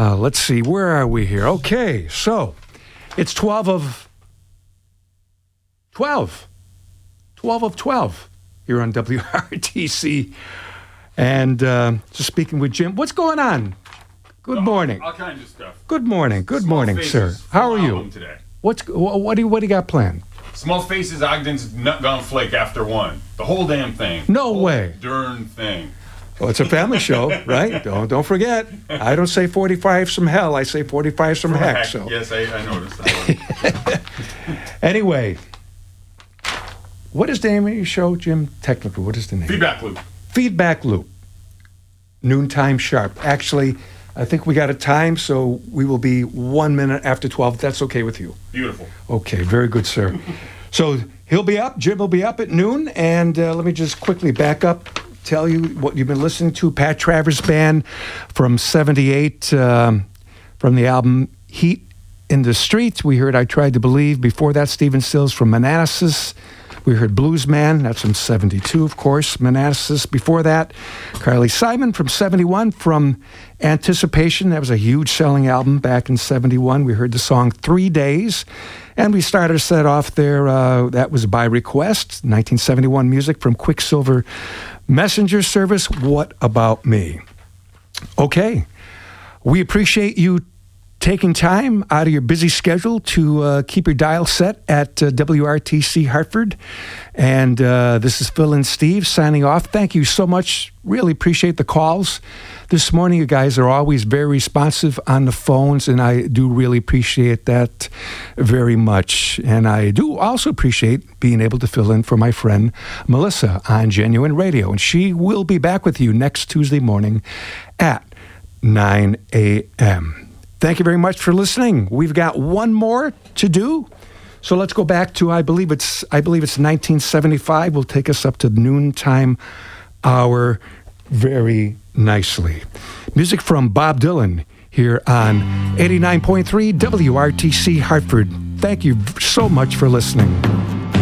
Let's see, where are we here? Okay, so it's 12 of 12 here on WRTC. And just speaking with Jim. What's going on? Good morning. All kinds of stuff. Good morning, sir. How are you? Today. What do you got planned? Small Faces Ogden's Nut Gone Flake after one. The whole damn thing. No way. Darn thing. Well, it's a family show, right? Don't forget. I don't say 45 from hell. I say 45 from heck. So. Yes, I noticed that. Anyway, what is the name of your show, Jim? Technically, what is the name? Feedback Loop. Feedback Loop. Noontime sharp. Actually, I think we got a time, so we will be 1 minute after 12. That's okay with you. Beautiful. Okay, very good, sir. So he'll be up. Jim will be up at noon. And let me just quickly back up, tell you what you've been listening to. Pat Travers Band from 78, from the album Heat in the Streets. We heard I Tried to Believe. Before that, Stephen Stills from Manassas. We heard Blues Man, that's from 72, of course, Manassas. Before that, Carly Simon from 71, from Anticipation. That was a huge selling album back in 71. We heard the song 3 Days. And we started a set off there, that was by request, 1971 music from Quicksilver Messenger Service, What About Me? Okay, we appreciate you taking time out of your busy schedule to keep your dial set at WRTC Hartford. And this is Phil and Steve signing off. Thank you so much. Really appreciate the calls. This morning, you guys are always very responsive on the phones, and I do really appreciate that very much. And I do also appreciate being able to fill in for my friend Melissa on Genuine Radio. And she will be back with you next Tuesday morning at 9 a.m. Thank you very much for listening. We've got one more to do. So let's go back to, I believe it's 1975. Will take us up to noontime hour very nicely. Music from Bob Dylan here on 89.3 WRTC Hartford. Thank you so much for listening.